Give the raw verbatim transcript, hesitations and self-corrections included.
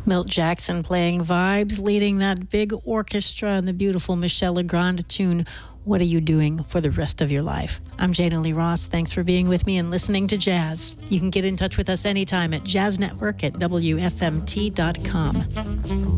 Milt Jackson playing vibes, leading that big orchestra and the beautiful Michel Legrand tune, What Are You Doing for the Rest of Your Life? I'm Jana Lee Ross. Thanks for being with me and listening to Jazz. You can get in touch with us anytime at jazz network at W F M T dot com.